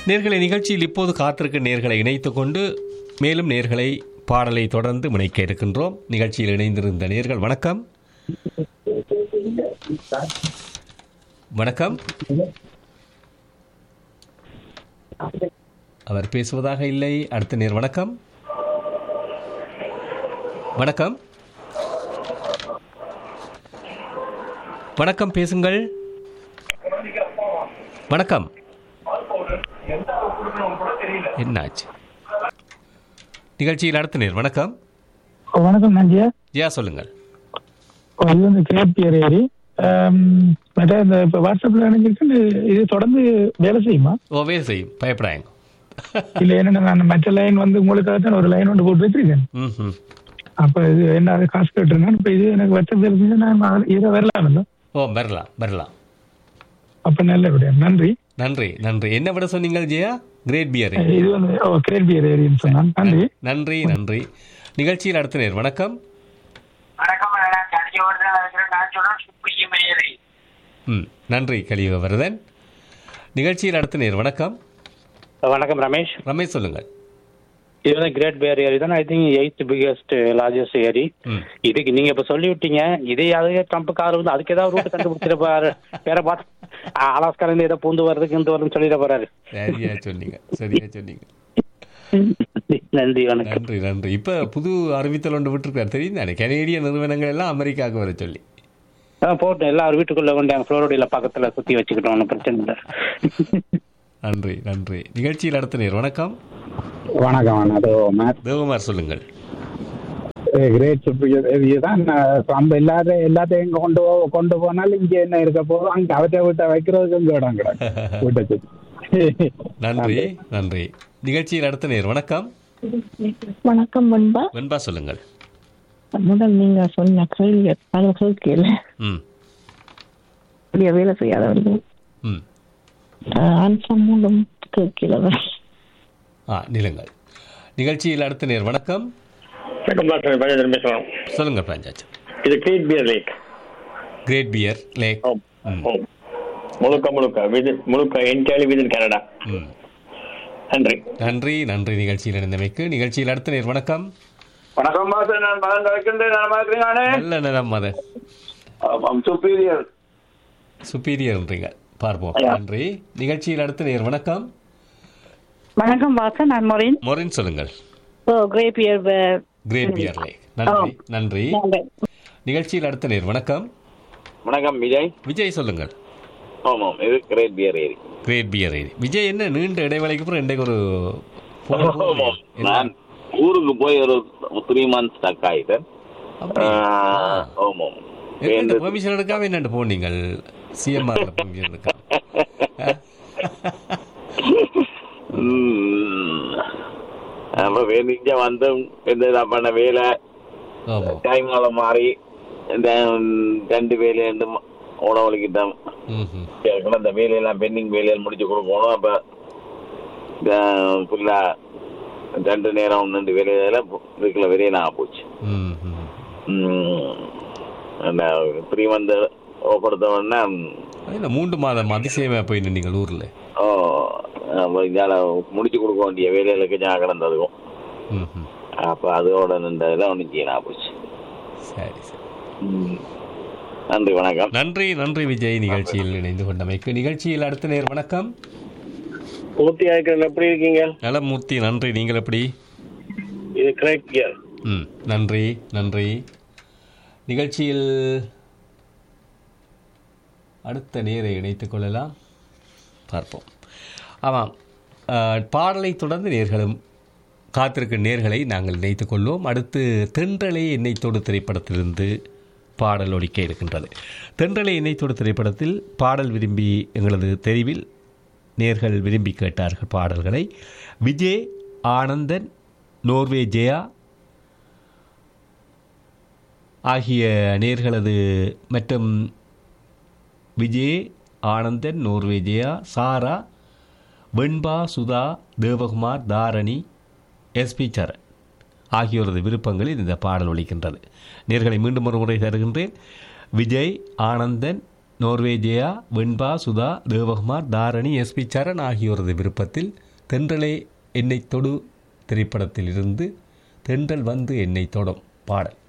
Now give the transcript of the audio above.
நேர்களை நிகழ்ச்சியில் இப்போது காத்திருக்க நேர்களை இணைத்துக் கொண்டு மேலும் நேர்களை பாடலை தொடர்ந்து முனைக்க இருக்கின்றோம். நிகழ்ச்சியில் இணைந்திருந்த நேர்கள் வணக்கம். வணக்கம். அவர் பேசுவதாக இல்லை. அடுத்த நேர் வணக்கம். வணக்கம். வணக்கம், பேசுங்கள். வணக்கம். என்னாச்சு? நிகழ்ச்சியில் அடுத்த நேர் வணக்கம். வணக்கம் நஞ்சியா. ஜியா, சொல்லுங்கள். இது வந்து கிரேப்பியர் ஏரி இந்த இப்போ வாட்ஸ்அப்ல இணைஞ்சிருக்கு. இது தொடர்ந்து வேலை செய்யுமா? ஓ, வேலை செய்யும், பயப்படாங்க. இல்லை, என்னென்ன நான் மற்ற லைன் வந்து உங்களுக்காக தான் ஒரு லைன் ஒன்று போட்டு வச்சிருக்கேன். அப்போ இது என்ன காசு கட்டுறேன். இப்போ இது எனக்கு வாட்ஸ்அப் தெரிஞ்சு நான் இதை வரலாம் இல்லை? ஓ, வரலாம் வரலாம். அப்போ நல்ல விட நன்றி. நன்றி நன்றி. என்ன விட சொன்னீங்க ஜியா? Great pier. இது வந்து கிரேட் பியர் ஏரின்னு சொன்னான். நன்றி நன்றி நன்றி. நிகழ்ச்சியில் அடுத்த நேர் வணக்கம். நன்றி கலியுகவர்தன். நிகழ்ச்சியில் அடுத்த நேர் வணக்கம். வணக்கம் ரமேஷ். ரமேஷ், சொல்லுங்கள். இது வந்து கிரேட் பேர் ஏரி தான். I think 8th biggest largest ஏரி. இதுக்கு நீங்க இப்ப சொல்லி விட்டீங்க. இதே அதே ட்ரம்ப் கார் வந்து அதுக்கு ஏதாவது ரூட் கண்டுபிடிச்சிட போறாரு. வேற பார்த்து அலாஸ்கால இருந்து ஏதோ பூந்து வர்றதுக்கு இந்த வரும்னு சொல்லிட போறாரு. சரியா சொன்னீங்க, சரியா சொன்னீங்க. நன்றி, வணக்கம். நன்றி நன்றி. இப்ப புது அறிவித்தல் ஒன்று விட்டுருக்காரு, தெரியும் தானே? கனேடிய நிறுவனங்கள் எல்லாம் அமெரிக்காவுக்கு வர சொல்லி. போட்டோம், எல்லாரும் வீட்டுக்குள்ள கொண்டு புளோரிடால பக்கத்துல சுத்தி வச்சுக்கிட்டோம், ஒன்றும் பிரச்சனை இல்லை. நன்றி நன்றி. நிகழ்ச்சியில் அடுத்த நேர் வணக்கம். வணக்கம். தேவகுமார், சொல்லுங்கள். கிரேட் தான் நம்ம எல்லாத்தையும் கொண்டு போனாலும் இங்க என்ன இருக்க போதும், அங்க அவற்றை விட்ட வைக்கிறதுக்கு இங்க இடம் கிடக்கு. நன்றி நன்றி. நிகழ்ச்சியில் அடுத்த நேர் வணக்கம். வணக்கம் வெண்பா. வெண்பா, சொல்லுங்கள். முதல் நீங்க சொன்ன கேள்வி கேள்வி வேலை செய்யாதவர்கள் மூலம் கேட்கிறவர். நிலங்கள். நிகழ்ச்சியில் அடுத்த நேர் வணக்கம். சொல்லுங்க பஞ்சாச்சு. இது great pier lakh. Great pier lakh. முழுக்க என்டையர்லி வித் இன் கனடா. நன்றி நன்றி நன்றி. நிகழ்ச்சியில் இணைந்தமைக்கு. நிகழ்ச்சியில் அடுத்த நேர் வணக்கம். வணக்கம் பாச, நான் மதன் கலக்கின்றேன். நலமா இருக்கிறீங்களே? நல்ல நேரம் மதன். சுப்பீரியர் சுப்பீரியர்ன்றீங்க, பார்ப்போம். நன்றி. நிகழ்ச்சியில் அடுத்த நேர் வணக்கம். வணக்கம் பாச, நான் மொரின். மொரின், சொல்லுங்கள். Great pier lakh. நன்றி நன்றி. நிகழ்ச்சியில் அடுத்த நேர் வணக்கம். வணக்கம் விஜய். விஜய், சொல்லுங்கள். ஆமாம், இது கிரேட் பியர் ஏரி. கிரேட் பியர் ஏரி. விஜய், என்ன நீண்ட இடைவேளைக்கு அப்புறம் இன்றைக்கு ஒரு நான் ஊருக்கு போய் ஒரு 3 months ஸ்டக் ஆயிட்டேன். ஆமாம், பெர்மிஷன் எடுக்காம என்னண்டு போனீங்க? சிஎம்ஆர் பெர்மிஷன் எடுக்காம. அப்ப இங்க வந்து இந்த பண்ண வேலை டைமால மாறி இந்த 2 வேலை உணவளிக்கிட்டோம். அந்த வேலையெல்லாம் பெண்டிங் வேலையெல்லாம் முடிச்சு கொடுக்கணும். அப்ப ஃபுல்லா 2 நேரம் 2 வேலையில இதுக்குள்ள வேலையெல்லாம் போச்சு. 3 month கொடுத்த உடனே 3 மாதம் அதிசயமா போய் நின்றீங்க ஊர்ல. முடிச்சு கொடுக்க வேண்டிய வேலைகளுக்கு ஞாபகம் கிடந்ததுக்கும். அப்ப அதோட நின்றதுல ஒன்றும் செய்யணா போச்சு. சரி சரி. நன்றி, வணக்கம். நன்றி நன்றி விஜய், நிகழ்ச்சியில் இணைந்து கொண்டமைக்கு. நிகழ்ச்சியில் அடுத்த நேர் வணக்கம். மூர்த்தி ஆயிரம், எப்படி இருக்கீங்க? நல்ல மூர்த்தி, நன்றி. நீங்கள் எப்படி? இது கிரேட் பியர். நன்றி நன்றி. நிகழ்ச்சியில் அடுத்த நேரை இணைத்துக் கொள்ளலாம், பார்ப்போம். ஆமாம், பாடலை தொடர்ந்து நேர்களும் காத்திருக்கும் நேர்களை நாங்கள் இணைத்துக் கொள்வோம். அடுத்து தென்றலே எண்ணெய்த்தோடு திரைப்படத்திலிருந்து பாடல் ஒலிக்க இருக்கின்றது. தென்றலே எண்ணெய்த்தோடு திரைப்படத்தில் பாடல் விரும்பி எங்களது தெரிவில் நேர்கள் விரும்பி கேட்டார்கள் பாடல்களை. விஜய் ஆனந்தன், நோர்வே ஜெயா ஆகிய நேர்களது மற்றும் விஜய் ஆனந்தன், நோர்வே ஜெயா, சாரா, வெண்பா, சுதா, தேவகுமார், தாரணி, எஸ்பி சரண் ஆகியோரது விருப்பங்களில் இந்த பாடல் ஒலிக்கின்றது. நேர்களை மீண்டும் ஒரு முறை தருகின்றேன். விஜய் ஆனந்தன், நோர்வேஜியா, வெண்பா, சுதா, தேவகுமார், தாரணி, எஸ்பி சரண் ஆகியோரது விருப்பத்தில் தென்றலே என்னை தொடு திரைப்படத்திலிருந்து தென்றல் வந்து என்னை தொடும் பாடல்.